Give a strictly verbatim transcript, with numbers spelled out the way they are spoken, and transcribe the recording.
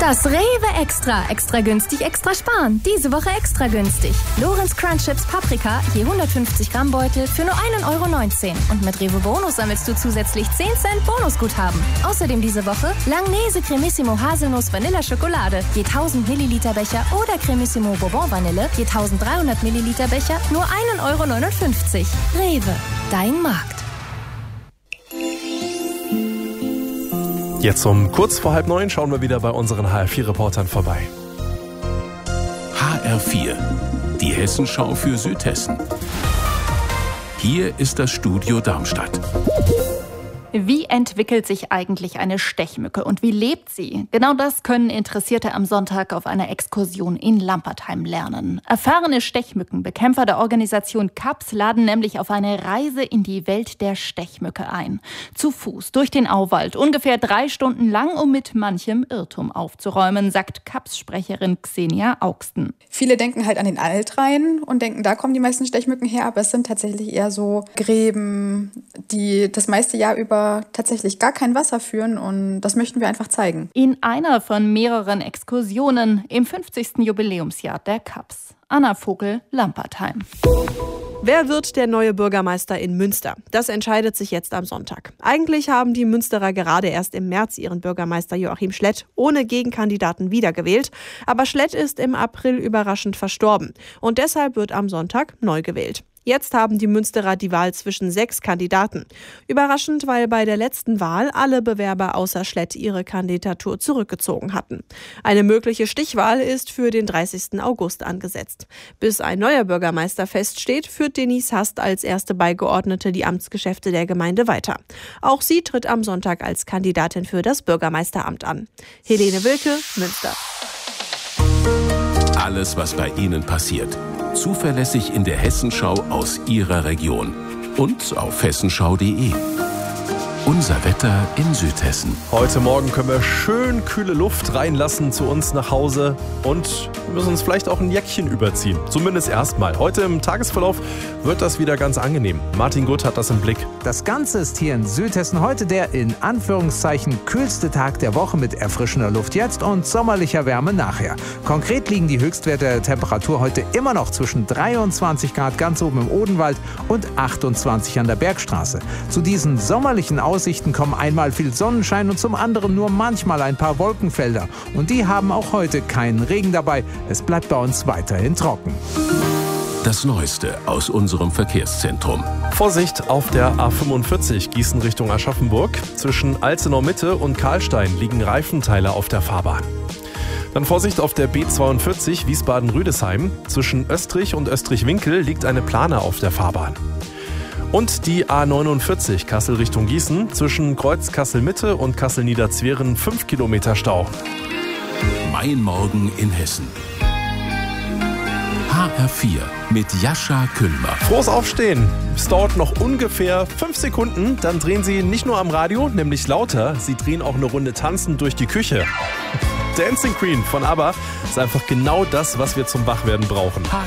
Das Rewe Extra. Extra günstig, extra sparen. Diese Woche extra günstig. Lorenz Crunch Chips Paprika, je hundertfünfzig Gramm Beutel für nur ein Euro neunzehn. Und mit Rewe Bonus sammelst du zusätzlich zehn Cent Bonusguthaben. Außerdem diese Woche Langnese Cremissimo Haselnuss Vanilla Schokolade, je tausend Milliliter Becher oder Cremissimo Bourbon Vanille, je eintausenddreihundert Milliliter Becher, nur ein Euro neunundfünfzig. Rewe, dein Markt. Jetzt um kurz vor halb neun schauen wir wieder bei unseren H R vier Reportern vorbei. H R vier, die Hessenschau für Südhessen. Hier ist das Studio Darmstadt. Wie entwickelt sich eigentlich eine Stechmücke und wie lebt sie? Genau das können Interessierte am Sonntag auf einer Exkursion in Lampertheim lernen. Erfahrene Stechmückenbekämpfer der Organisation C A P S laden nämlich auf eine Reise in die Welt der Stechmücke ein. Zu Fuß durch den Auwald, ungefähr drei Stunden lang, um mit manchem Irrtum aufzuräumen, sagt C A P S-Sprecherin Xenia Augsten. Viele denken halt an den Altrhein und denken, da kommen die meisten Stechmücken her, aber es sind tatsächlich eher so Gräben, die das meiste Jahr über tatsächlich gar kein Wasser führen, und das möchten wir einfach zeigen. In einer von mehreren Exkursionen im fünfzigsten Jubiläumsjahr der C A P S. Anna Vogel, Lampertheim. Wer wird der neue Bürgermeister in Münster? Das entscheidet sich jetzt am Sonntag. Eigentlich haben die Münsterer gerade erst im März ihren Bürgermeister Joachim Schlett ohne Gegenkandidaten wiedergewählt. Aber Schlett ist im April überraschend verstorben. Und deshalb wird am Sonntag neu gewählt. Jetzt haben die Münsterer die Wahl zwischen sechs Kandidaten. Überraschend, weil bei der letzten Wahl alle Bewerber außer Schlett ihre Kandidatur zurückgezogen hatten. Eine mögliche Stichwahl ist für den dreißigsten August angesetzt. Bis ein neuer Bürgermeister feststeht, führt Denise Hast als erste Beigeordnete die Amtsgeschäfte der Gemeinde weiter. Auch sie tritt am Sonntag als Kandidatin für das Bürgermeisteramt an. Helene Wilke, Münster. Alles, was bei Ihnen passiert. Zuverlässig in der Hessenschau aus Ihrer Region. Und auf hessenschau punkt de. Unser Wetter in Südhessen. Heute Morgen können wir schön kühle Luft reinlassen zu uns nach Hause und müssen uns vielleicht auch ein Jäckchen überziehen. Zumindest erstmal. Heute im Tagesverlauf wird das wieder ganz angenehm. Martin Gutt hat das im Blick. Das Ganze ist hier in Südhessen heute der in Anführungszeichen kühlste Tag der Woche mit erfrischender Luft jetzt und sommerlicher Wärme nachher. Konkret liegen die Höchstwerte der Temperatur heute immer noch zwischen dreiundzwanzig Grad ganz oben im Odenwald und achtundzwanzig an der Bergstraße. Zu diesen sommerlichen Aussichten kommen einmal viel Sonnenschein und zum anderen nur manchmal ein paar Wolkenfelder. Und die haben auch heute keinen Regen dabei. Es bleibt bei uns weiterhin trocken. Das Neueste aus unserem Verkehrszentrum. Vorsicht auf der A fünfundvierzig Gießen Richtung Aschaffenburg. Zwischen Alzenau Mitte und Karlstein liegen Reifenteile auf der Fahrbahn. Dann Vorsicht auf der B zweiundvierzig Wiesbaden-Rüdesheim. Zwischen Österreich und Österreich-Winkel liegt eine Plane auf der Fahrbahn. Und die A neunundvierzig Kassel Richtung Gießen. Zwischen Kreuz Kassel-Mitte und Kassel-Niederzweren fünf Kilometer Stau. Mein Morgen in Hessen. H R vier mit Jascha Kühlmer. Frohes Aufstehen. Es dauert noch ungefähr fünf Sekunden. Dann drehen Sie nicht nur am Radio, nämlich lauter. Sie drehen auch eine Runde tanzend durch die Küche. Dancing Queen von ABBA ist einfach genau das, was wir zum Wachwerden brauchen. H